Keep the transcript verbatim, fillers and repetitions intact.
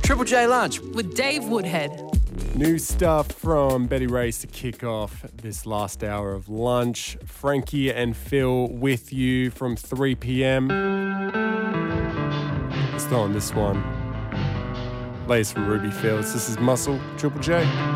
Triple J Lunch with Dave Woodhead. New stuff from Betty Race to kick off this last hour of lunch. Frankie and Phil with you from three p.m. Let's throw on this one. Latest from Ruby Fields. This is Muscle, Triple J.